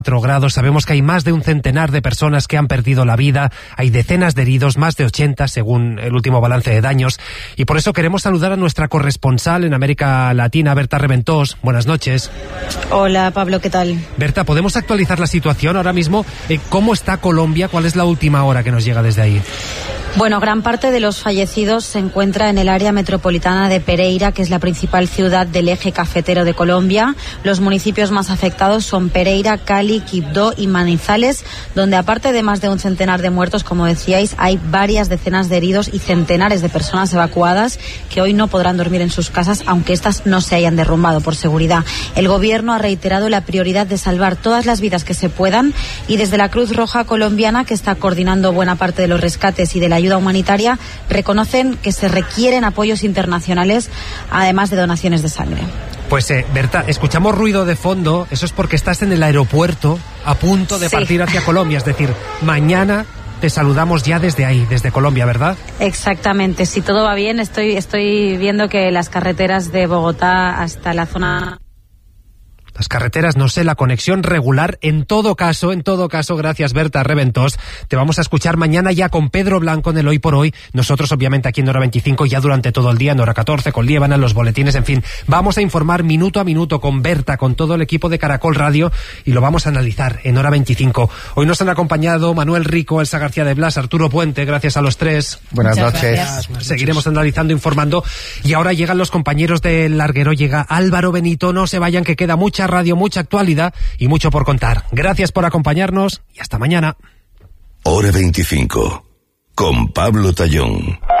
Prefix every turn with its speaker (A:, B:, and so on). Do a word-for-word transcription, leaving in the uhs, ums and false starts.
A: grados. Sabemos que hay más de un centenar de personas que han perdido la vida, hay decenas de heridos, más de ochenta según el último balance de daños, y por eso queremos saludar a nuestra corresponsal en América Latina, Berta Reventós. Buenas noches.
B: Hola Pablo, ¿qué tal?
A: Berta, ¿podemos actualizar la situación ahora mismo? ¿Cómo está Colombia? ¿Cuál es la última hora que nos llega desde ahí?
B: Bueno, gran parte de los fallecidos se encuentra en el área metropolitana de Pereira, que es la principal ciudad del eje cafetero de Colombia. Los municipios más afectados son Pereira, Cali, Quibdó y Manizales, donde aparte de más de un centenar de muertos, como decíais, hay varias decenas de heridos y centenares de personas evacuadas que hoy no podrán dormir en sus casas, aunque estas no se hayan derrumbado por seguridad. El gobierno ha reiterado la prioridad de salvar todas las vidas que se puedan, y desde la Cruz Roja colombiana, que está coordinando buena parte de los rescates y de la ayuda humanitaria, reconocen que se requieren apoyos internacionales, además de donaciones de sangre.
A: Pues eh, Berta, escuchamos ruido de fondo, eso es porque estás en el aeropuerto a punto de sí. partir hacia Colombia, es decir, mañana te saludamos ya desde ahí, desde Colombia, ¿verdad?
B: Exactamente, si todo va bien, estoy, estoy viendo que las carreteras de Bogotá hasta la zona...
A: Las carreteras, no sé, la conexión regular. En todo caso, en todo caso, gracias Berta Reventós. Te vamos a escuchar mañana ya con Pedro Blanco en el Hoy por Hoy. Nosotros, obviamente, aquí en Hora veinticinco, ya durante todo el día, en Hora catorce, con Liébana, en los boletines, en fin. Vamos a informar minuto a minuto con Berta, con todo el equipo de Caracol Radio, y lo vamos a analizar en Hora veinticinco. Hoy nos han acompañado Manuel Rico, Elsa García de Blas, Arturo Puente. Gracias a los tres.
C: Buenas noches.
A: Gracias. Seguiremos analizando, informando. Y ahora llegan los compañeros del Larguero. Llega Álvaro Benito. No se vayan, que queda mucha radio, mucha actualidad y mucho por contar. Gracias por acompañarnos y hasta mañana.
D: Hora veinticinco con Pablo Tallón.